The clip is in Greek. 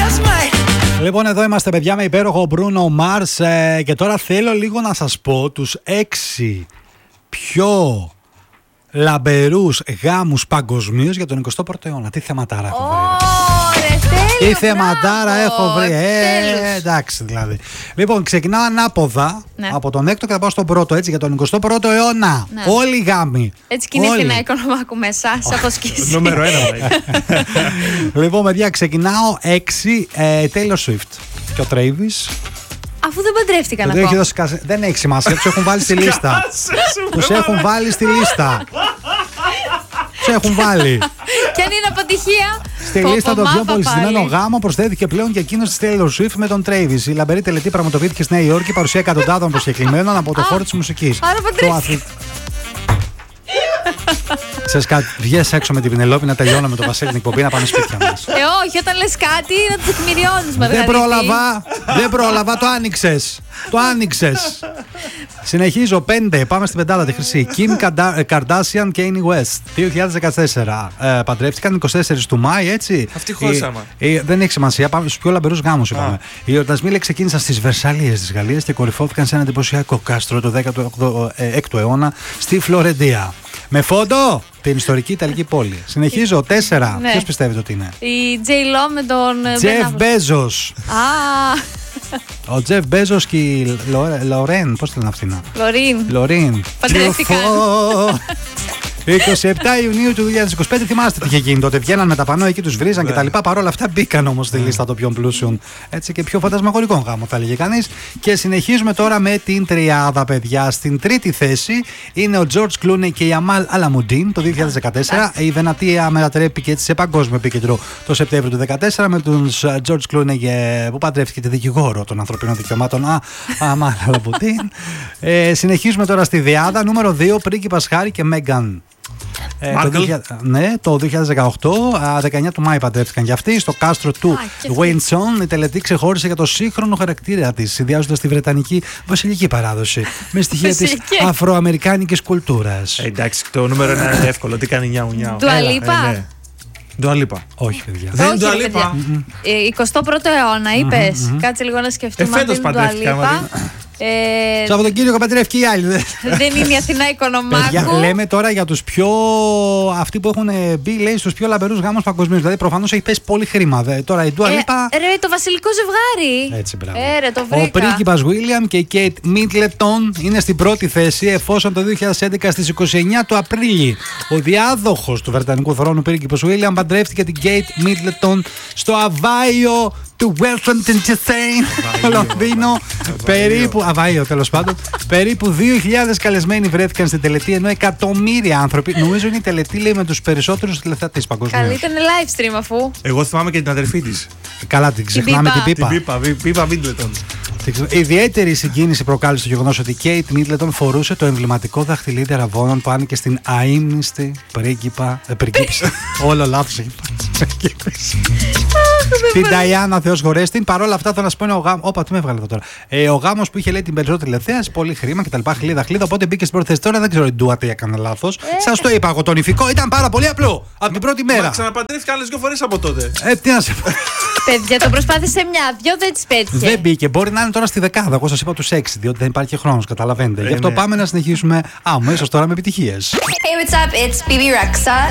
Λοιπόν, εδώ είμαστε, παιδιά, με υπέροχο Bruno Mars και τώρα θέλω λίγο να σας πω τους 6 πιο λαμπερούς γάμους παγκοσμίως για τον 21ο αιώνα. Τι θεματάρα έχω βρει. Τι θεματάρα έχω βρει. Εντάξει, δηλαδή. Λοιπόν, ξεκινάω ανάποδα από τον 6ο και θα πάω στον 1ο, έτσι, για τον 21ο αιώνα. Ναι. Όλοι οι γάμοι. Έτσι κινείται ένα οικονομάκου μέσα, σε αποσκήση. Νούμερο 1. Λοιπόν, παιδιά, ξεκινάω 6. Taylor Swift και ο Travis. Αφού δεν παντρεύτηκαν Το ακόμα. δεν έχει σημασία, τους έχουν βάλει στη λίστα. Τους έχουν βάλει στη λίστα. Τους έχουν βάλει. Και αν είναι αποτυχία. Στη λίστα των πιο πολυστημένο γάμο προσθέθηκε πλέον και εκείνος της Taylor Swift με τον Travis. Η λαμπερή τελετή πραγματοποιήθηκε στη Νέα Υόρκη, παρουσία εκατοντάδων προσκεκλημένων από το χώρο της μουσικής. Άρα παντρεύτηκε. Ξέρεις κάτι, βγες έξω με την Πινελόπη να τελειώνω με το Βασίλη την εκπομπή να πάμε σπίτια μας. Όχι, όταν λες κάτι να το τεκμηριώνεις, Δεν πρόλαβα, το άνοιξες. Συνεχίζω, 5, πάμε στην πεντάδα τη χρυσή. Kim Kardashian, Kanye West, 2014. Παντρεύτηκαν 24 του Μάη, έτσι. Αυτοί χώσαμε. Δεν έχει σημασία, πάμε στους πιο λαμπερούς γάμους, είπαμε. Οι εορτασμοί ξεκίνησαν στις Βερσαλίες της Γαλλίας και κορυφώθηκαν σε ένα εντυπωσιακό κάστρο του 16ου αιώνα στη Φλωρεντία. Με φόντο την ιστορική Ιταλική πόλη. Συνεχίζω, 4. Ναι. Ποιος πιστεύετε ότι είναι? Η J-Lo με τον Jeff Bezos. Ο Jeff Bezos και η Λορέν, πώς λένε αυτήν? Λορίν. Παντρεύτηκαν. 27 Ιουνίου του 2025, θυμάστε τι είχε γίνει τότε. Βγαίναν με τα πανό εκεί, τους βρίζαν κτλ. Παρ' όλα αυτά μπήκαν όμως στη λίστα των πιο πλούσιων, έτσι, και πιο φαντασμαγορικών γάμων, θα έλεγε κανείς. Και συνεχίζουμε τώρα με την τριάδα, παιδιά. Στην τρίτη θέση είναι ο George Clooney και η Amal Alamoudine το 2014. Η Βενατία μετατρέπηκε έτσι σε παγκόσμιο επίκεντρο το Σεπτέμβριο του 2014 με τον George Clooney που παντρεύτηκε τη δικηγόρο των ανθρωπίνων δικαιωμάτων, Amal Alamoudine. Συνεχίζουμε τώρα στη διάδα. Νούμερο 2, πρίγκιπας Χάρη και Μέγκαν. Το 2018, 19 του Μάη παντρεύτηκαν για αυτοί. Στο κάστρο του Windsor η τελετή ξεχώρισε για το σύγχρονο χαρακτήρα της, συνδυάζοντας τη βρετανική βασιλική παράδοση με στοιχεία της αφροαμερικάνικης κουλτούρας. Εντάξει, το νούμερο είναι εύκολο. Τι κάνει νιάου νιάου. Ντουαλίπα. Όχι, παιδιά. Δεν είναι Ντουαλίπα. 21ο αιώνα, είπες. Κάτσε λίγο να σκεφτούμε. Φέτος παντρεύτηκαν. Σαββατοκύριακο παντρεύτηκε η άλλη. Δεν είναι η Αθηνά Οικονομάκου. Λέμε τώρα για τους πιο. Αυτοί που έχουν μπει, λέει, στους πιο λαμπερούς γάμους παγκοσμίως. Δηλαδή προφανώς έχει πέσει πολύ χρήμα. Τώρα η Dua Lipa. Ρε, το βασιλικό ζευγάρι. Έτσι, μπράβο. Το βρήκα. Ο πρίγκιπας William και η Kate Middleton είναι στην πρώτη θέση, εφόσον το 2011 στις 29 του Απρίλη ο διάδοχος του βρετανικού θρόνου πρίγκιπας William παντρεύτηκε την Kate Middleton στο Αβάιο του Wellington στο Λονδίνο. Περίπου. Αβάιο, τέλος πάντων. Περίπου 2.000 καλεσμένοι βρέθηκαν στην τελετή, ενώ εκατομμύρια άνθρωποι. Νομίζω είναι η τελετή, λέει, με τους περισσότερους τηλεθεατές παγκοσμίως. Καλή, ήταν live stream αφού. Εγώ θυμάμαι και την αδερφή της. Καλά, την ξεχνάμε την Πίπα Μίτλετον. Ιδιαίτερη συγκίνηση προκάλεσε το γεγονός ότι η Kate Middleton φορούσε το εμβληματικό δαχτυλίδι αραβώνων που άνοιγε στην αείμνηστη πρίγκιπισσα. Όλο λάθος έχει πάει. Την Νταϊάννα, Θεός χωρέστην. Παρ' όλα αυτά, θα να σου πω είναι ο γάμος. Όπα, τι με έβγαλε εδώ τώρα. Ο γάμος που είχε, λέει, την περισσότερη τηλεθέαση, πολύ χρήμα κτλ. Χλίδα, οπότε μπήκε στην πρώτη θέση. Τώρα δεν ξέρω η Ντούα τι έκανε λάθος. Σας το είπα εγώ, το νηφικό ήταν πάρα πολύ απλό. Από την πρώτη μέρα. Ξαναπαντρεύτηκα άλλες 2 φορές από τότε. Τι να σε πω. Παιδιά, το προσπάθησε μια-δυο, δεν τις πέτυχε. Δεν μπήκε. Μπορεί να είναι τώρα στη δεκάδα. Εγώ σας είπα τους 6, διότι δεν υπάρχει χρόνος, καταλαβαίνετε. Γι' αυτό πάμε να συνεχίσουμε αμέσως τώρα με επιτυχίες. Hey, what's up? It's BB Rexa.